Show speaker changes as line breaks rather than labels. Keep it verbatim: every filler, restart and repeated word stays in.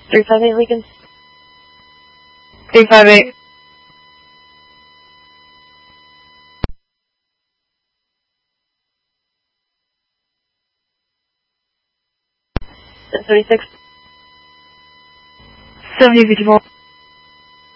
three five eight Lincoln.
three five eight.
thirty-six.
seventy fifty-four.